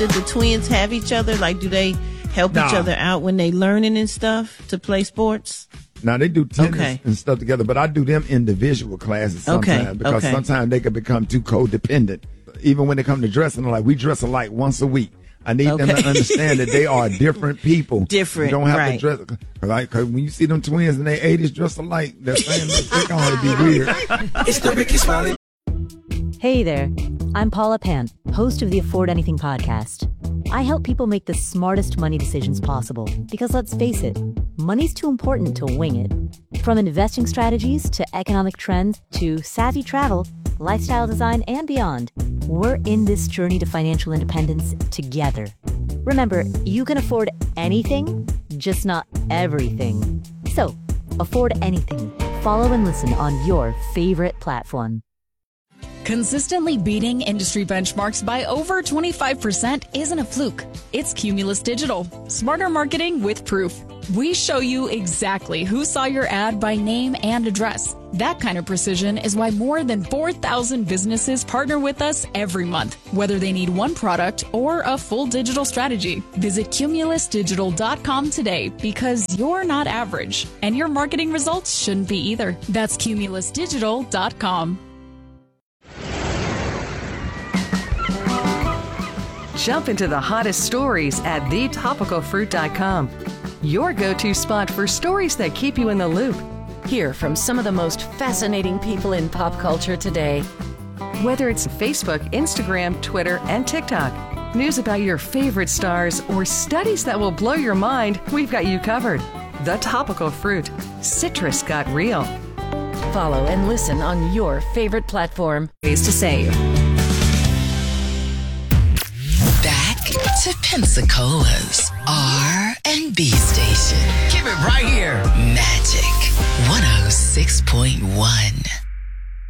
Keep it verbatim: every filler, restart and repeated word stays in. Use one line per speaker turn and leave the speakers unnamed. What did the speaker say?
Did the twins have each other? Like, do they help nah. each other out when they learning and stuff to play sports?
Now, they do tennis
okay.
and stuff together, but I do them individual classes sometimes
okay.
because
okay.
sometimes they can become too codependent. Even when they come to dressing, like we dress alike once a week. I need okay. them to understand that they are different people.
Different,
You don't have
right.
to dress. Like, cause when you see them twins in their eighties dressed alike, they're saying they're going to be weird.
It's the Ricky Smiley.
Hey there, I'm Paula Pant, host of the Afford Anything podcast. I help people make the smartest money decisions possible because let's face it, money's too important to wing it. From investing strategies to economic trends to savvy travel, lifestyle design, and beyond, we're in this journey to financial independence together. Remember, you can afford anything, just not everything. So, afford anything. Follow and listen on your favorite platform.
Consistently beating industry benchmarks by over twenty-five percent isn't a fluke. It's Cumulus Digital. Smarter marketing with proof. We show you exactly who saw your ad by name and address. That kind of precision is why more than four thousand businesses partner with us every month, whether they need one product or a full digital strategy. Visit cumulus digital dot com today because you're not average, and your marketing results shouldn't be either. That's cumulus digital dot com.
Jump into the hottest stories at the topical fruit dot com. Your go-to spot for stories that keep you in the loop.
Hear from some of the most fascinating people in pop culture today.
Whether it's Facebook, Instagram, Twitter, and TikTok, news about your favorite stars, or studies that will blow your mind, we've got you covered. The Topical Fruit. Citrus got real.
Follow and listen on your favorite platform.
Ways to save.
Back to Pensacola's R and B station. Keep it right here. Magic one oh six point one.